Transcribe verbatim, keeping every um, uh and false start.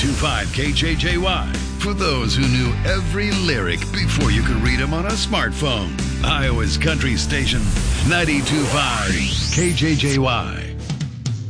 two five K J J Y. For those who knew every lyric before you could read them on a smartphone. Iowa's Country Station, ninety-two point five K J J Y.